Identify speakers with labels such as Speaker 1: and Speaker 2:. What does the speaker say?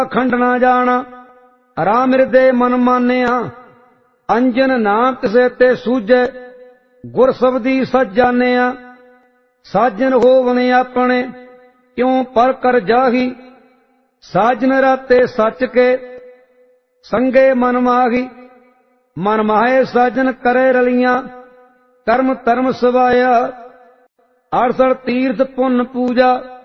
Speaker 1: खंड ना जाना। राम हृदय मन मानिया, अंजन नाम तिसे ते सूझे। गुर शब्दी सच जानिया, साजन होवने अपने क्यों पर कर जाही। साजन राते सच के, संगे मन माही। मन माहे साजन करे रलियां, कर्म धर्म सवाया। 68 तीर्थ पुन पूजा,